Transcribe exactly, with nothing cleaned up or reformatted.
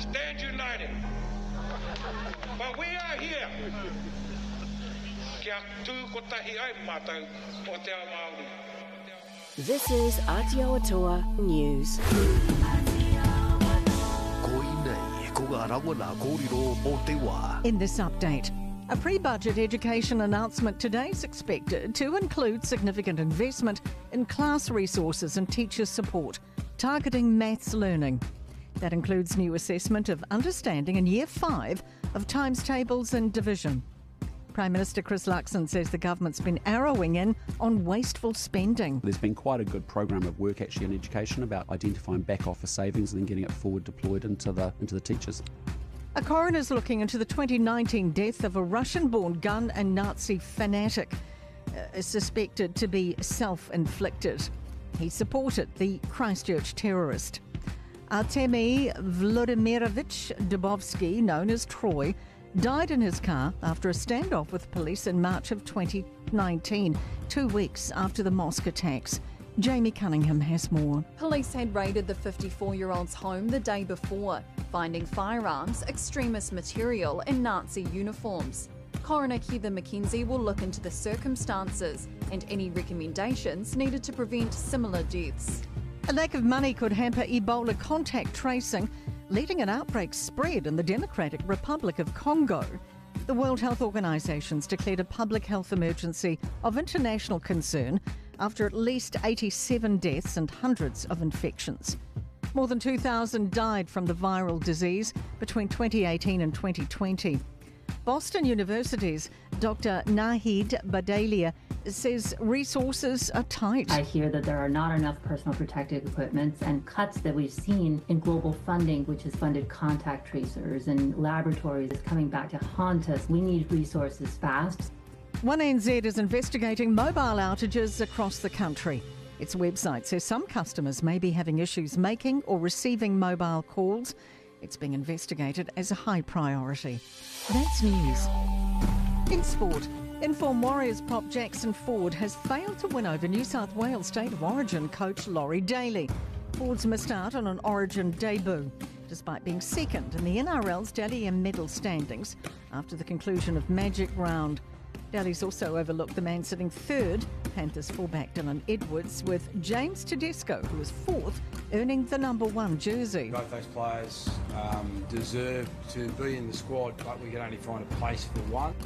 stand united. But we are here. Kia tū kotahi ai mātou o te ao Māori. This is Aotearoa News. In this update, a pre-budget education announcement today is expected to include significant investment in class resources and teacher support, targeting maths learning. That includes new assessment of understanding in Year five of times tables and division. Prime Minister Chris Luxon says the government's been arrowing in on wasteful spending. There's been quite a good program of work actually in education about identifying back office savings and then getting it forward deployed into the into the teachers. A coroner's looking into the twenty nineteen death of a Russian-born gun and Nazi fanatic, uh, suspected to be self-inflicted. He supported the Christchurch terrorist. Artemy Vladimirovich Dubovsky, known as Troy, died in his car after a standoff with police in March of twenty nineteen, two weeks after the mosque attacks. Jamie Cunningham has more. Police had raided the fifty-four-year-old's home the day before, finding firearms, extremist material and Nazi uniforms. Coroner Heather McKenzie will look into the circumstances and any recommendations needed to prevent similar deaths. A lack of money could hamper Ebola contact tracing, letting an outbreak spread in the Democratic Republic of Congo. The World Health Organization's declared a public health emergency of international concern after at least eighty-seven deaths and hundreds of infections. More than two thousand died from the viral disease between twenty eighteen and twenty twenty. Boston University's Doctor Nahid Badalia says resources are tight. I hear that there are not enough personal protective equipment, and cuts that we've seen in global funding, which has funded contact tracers and laboratories, is coming back to haunt us. We need resources fast. one N Z is investigating mobile outages across the country. Its website says some customers may be having issues making or receiving mobile calls. It's being investigated as a high priority. That's news. In sport, Inform Warriors prop Jackson Ford has failed to win over New South Wales State of Origin coach Laurie Daly. Ford's missed out on an Origin debut, despite being second in the N R L's Dally M medal standings after the conclusion of Magic Round. Daly's also overlooked the man sitting third, Panthers fullback Dylan Edwards, with James Tedesco, who was fourth, earning the number one jersey. Both those players um, deserve to be in the squad, but we can only find a place for one.